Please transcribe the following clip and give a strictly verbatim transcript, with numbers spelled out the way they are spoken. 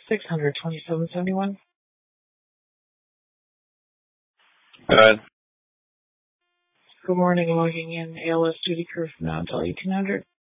six hundred twenty-seven seventy-one. Good. Good morning, logging in A L S duty crew from now until eighteen hundred.